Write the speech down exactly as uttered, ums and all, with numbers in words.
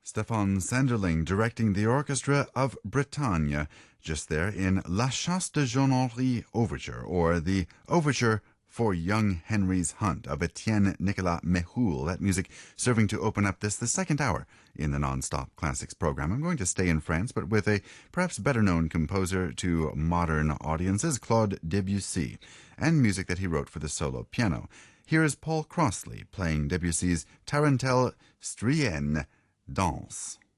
Stefan Sanderling directing the orchestra of Bretagne, just there in La Chasse de Jean Henri Overture, or the Overture for Young Henry's Hunt of Etienne Nicolas Méhul. That music serving to open up this, the second hour in the Non-Stop Classics program. I'm going to stay in France, but with a perhaps better-known composer to modern audiences, Claude Debussy, and music that he wrote for the solo piano. Here is Paul Crossley playing Debussy's Tarentelle Strienne Danse.